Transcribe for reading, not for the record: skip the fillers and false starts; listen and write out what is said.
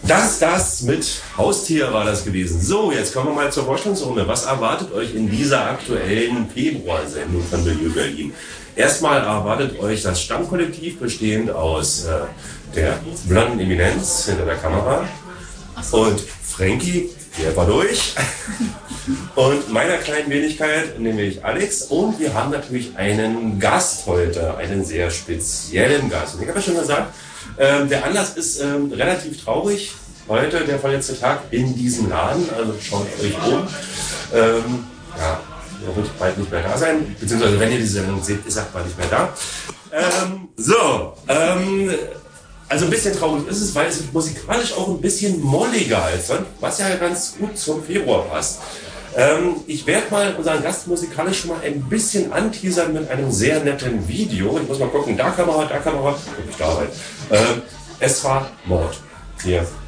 Das mit Haustier war das gewesen. So, jetzt kommen wir mal zur Vorstellungsrunde. Was erwartet euch in dieser aktuellen Februarsendung von Milieu Berlin? Erstmal erwartet euch das Stammkollektiv, bestehend aus der blonden Eminenz hinter der Kamera und Frankie, der war durch, und meiner kleinen Wenigkeit, nämlich Alex. Und wir haben natürlich einen Gast heute, einen sehr speziellen Gast. Und ich habe ja schon gesagt, der Anlass ist relativ traurig. Heute der vorletzte Tag in diesem Laden, also schaut euch um. Ja, er wird bald nicht mehr da sein, beziehungsweise wenn ihr diese Sendung seht, ist er bald nicht mehr da. Also ein bisschen traurig ist es, weil es musikalisch auch ein bisschen molliger ist, was ja ganz gut zum Februar passt. Ich werde mal unseren Gast musikalisch schon mal ein bisschen anteasern mit einem sehr netten Video. Ich muss mal gucken, da Kamera, guck ich da rein. Es war Mord. Hier.